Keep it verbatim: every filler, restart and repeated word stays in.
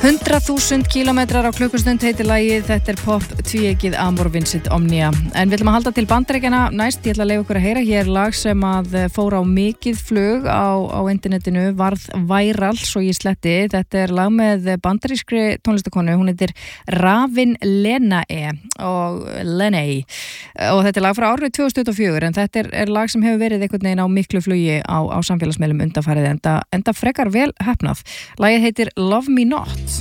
hundrað þúsund kílómetrar á klukkustund heitir lagið, þetta er pop tvíegið Amor Vincit Omnia. En við ætlum að halda til Bandaríkjanna næst, ég ætla að leyfa ykkur að heyra hér lag sem að fór á mikið flug á, á internetinu, varð væral svo ég sletti. Þetta er lag með bandarískri tónlistakonu, hún heitir Ravin Lenae og Lenae og þetta er lag frá árið tvö þúsund tuttugu og fjögur en þetta er, er lag sem hefur verið einhvern veginn á miklu flugi á, á samfélagsmiðlum undanfarið enda, enda frekar vel heppnað. Lagið heitir Love Me Not.